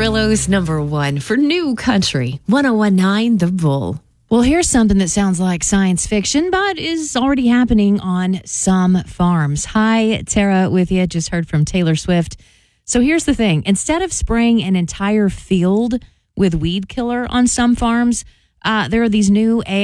Amarillo's number one for New Country, 1019 The Bull. Well, here's something that sounds like science fiction, but is already happening on some farms. Hi, Tara with you. Just heard from Taylor Swift. So here's the thing. Instead of spraying an entire field with weed killer on some farms, there are these new